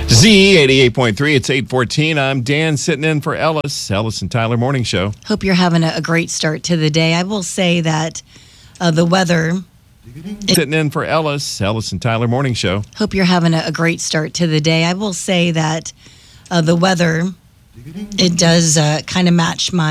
Z88.3, it's 8:14. I'm Dan sitting in for Ellis and Tyler Morning Show. Hope you're having a great start to the day. I will say that the weather... Sitting in for Ellis and Tyler Morning Show. Hope you're having a great start to the day. I will say that the weather, it does kind of match my